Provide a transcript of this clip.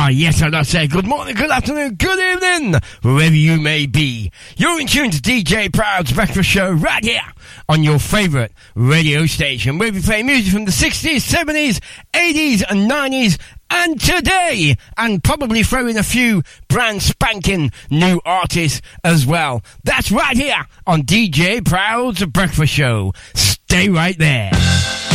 Yes, and I say good morning, good afternoon, good evening, wherever you may be. You're in tune to DJ Proud's Breakfast Show right here on your favourite radio station, where we play music from the 60s, 70s, 80s and 90s, and today, and probably throw in a few brand spanking new artists as well. That's right here on DJ Proud's Breakfast Show. Stay right there.